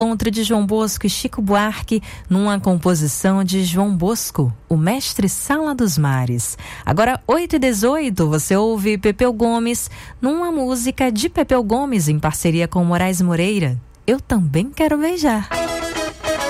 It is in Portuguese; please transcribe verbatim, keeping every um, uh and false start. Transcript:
Encontro de João Bosco e Chico Buarque numa composição de João Bosco, o mestre Sala dos Mares. Agora, oito e dezoito, você ouve Pepeu Gomes numa música de Pepeu Gomes em parceria com Moraes Moreira. Eu Também Quero Beijar.